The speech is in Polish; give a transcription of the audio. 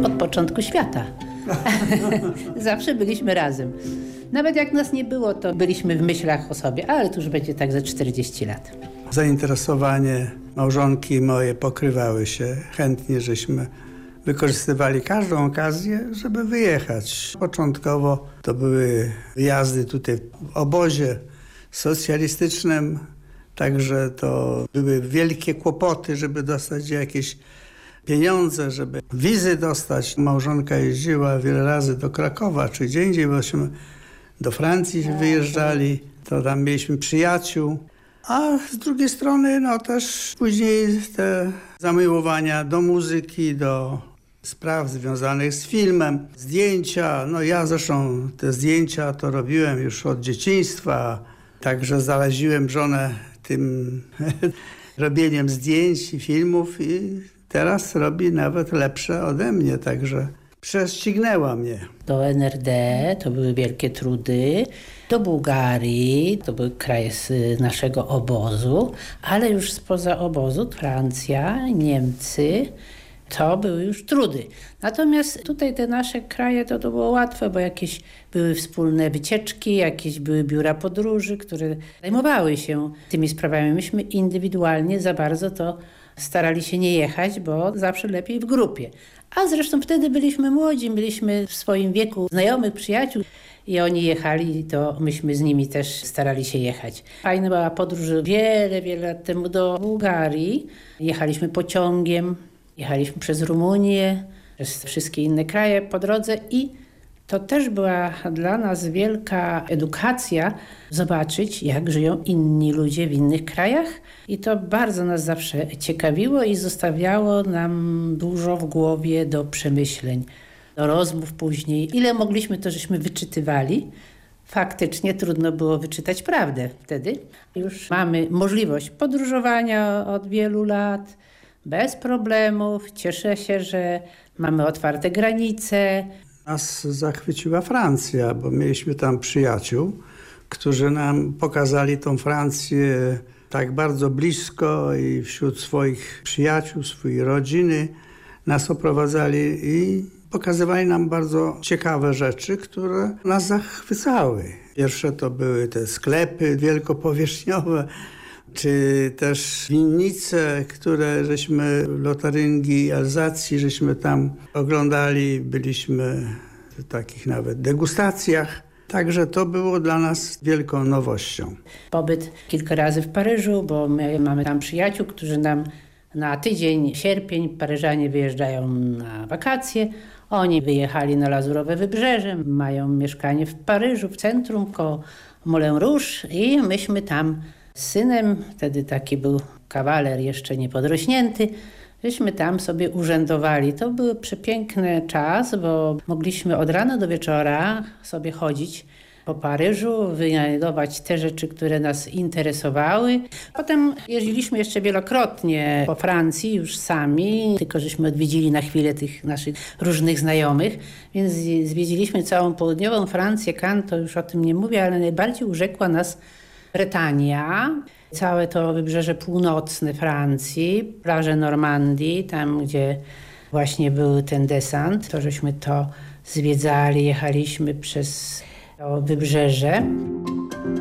od początku świata. Zawsze byliśmy razem. Nawet jak nas nie było, to byliśmy w myślach o sobie, ale to już będzie tak za 40 lat. Zainteresowanie małżonki moje pokrywały się. Chętnie żeśmy wykorzystywali każdą okazję, żeby wyjechać. Początkowo to były wyjazdy tutaj w obozie socjalistycznym, także to były wielkie kłopoty, żeby dostać jakieś pieniądze, żeby wizy dostać. Małżonka jeździła wiele razy do Krakowa czy gdzie indziej, bośmy do Francji wyjeżdżali, to tam mieliśmy przyjaciół. A z drugiej strony no też później te zamiłowania do muzyki, do spraw związanych z filmem, zdjęcia. No ja zresztą te zdjęcia to robiłem już od dzieciństwa, także zaraziłem żonę tym robieniem zdjęć i filmów i teraz robi nawet lepsze ode mnie, także prześcignęła mnie. Do NRD to były wielkie trudy, do Bułgarii, to były kraje z naszego obozu, ale już spoza obozu, Francja, Niemcy, to były już trudy. Natomiast tutaj te nasze kraje to było łatwe, bo jakieś były wspólne wycieczki, jakieś były biura podróży, które zajmowały się tymi sprawami. Myśmy indywidualnie za bardzo to starali się nie jechać, bo zawsze lepiej w grupie. A zresztą wtedy byliśmy młodzi, byliśmy w swoim wieku znajomych, przyjaciół i oni jechali, to myśmy z nimi też starali się jechać. Fajna była podróż wiele lat temu do Bułgarii. Jechaliśmy pociągiem, jechaliśmy przez Rumunię, przez wszystkie inne kraje po drodze i to też była dla nas wielka edukacja zobaczyć, jak żyją inni ludzie w innych krajach. I to bardzo nas zawsze ciekawiło i zostawiało nam dużo w głowie do przemyśleń, do rozmów później. Ile mogliśmy, to żeśmy wyczytywali. Faktycznie trudno było wyczytać prawdę wtedy. Już mamy możliwość podróżowania od wielu lat, bez problemów. Cieszę się, że mamy otwarte granice. Nas zachwyciła Francja, bo mieliśmy tam przyjaciół, którzy nam pokazali tą Francję tak bardzo blisko i wśród swoich przyjaciół, swojej rodziny nas oprowadzali i pokazywali nam bardzo ciekawe rzeczy, które nas zachwycały. Pierwsze to były te sklepy wielkopowierzchniowe, czy też winnice, które żeśmy w Lotaryngii, Alzacji, żeśmy tam oglądali. Byliśmy w takich nawet degustacjach. Także to było dla nas wielką nowością. Pobyt kilka razy w Paryżu, bo my mamy tam przyjaciół, którzy nam na tydzień, sierpień, Paryżanie wyjeżdżają na wakacje. Oni wyjechali na Lazurowe Wybrzeże, mają mieszkanie w Paryżu, w centrum, koło Moulin Rouge i myśmy tam z synem, wtedy taki był kawaler jeszcze niepodrośnięty, żeśmy tam sobie urzędowali. To był przepiękny czas, bo mogliśmy od rana do wieczora sobie chodzić po Paryżu, wynajdować te rzeczy, które nas interesowały. Potem jeździliśmy jeszcze wielokrotnie po Francji już sami, tylko żeśmy odwiedzili na chwilę tych naszych różnych znajomych, więc zwiedziliśmy całą południową Francję, Cannes, to już o tym nie mówię, ale najbardziej urzekła nas Bretania, całe to wybrzeże północne Francji, plaże Normandii, tam gdzie właśnie był ten desant, to żeśmy to zwiedzali, jechaliśmy przez to wybrzeże.